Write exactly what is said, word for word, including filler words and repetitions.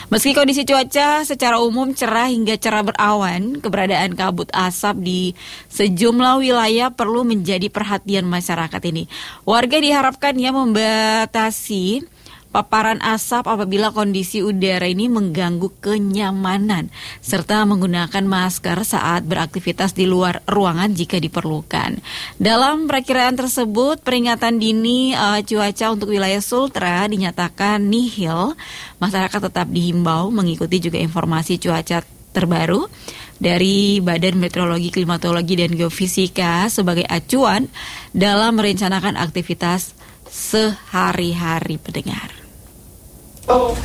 Meski kondisi cuaca secara umum cerah hingga cerah berawan, keberadaan kabut asap di sejumlah wilayah perlu menjadi perhatian masyarakat ini. Warga diharapkan ya membatasi paparan asap apabila kondisi udara ini mengganggu kenyamanan, serta menggunakan masker saat beraktivitas di luar ruangan jika diperlukan. Dalam perakiraan tersebut, peringatan dini uh, cuaca untuk wilayah Sultra dinyatakan nihil. Masyarakat tetap dihimbau mengikuti juga informasi cuaca terbaru dari Badan Meteorologi, Klimatologi, dan Geofisika sebagai acuan dalam merencanakan aktivitas sehari-hari pendengar. Oh.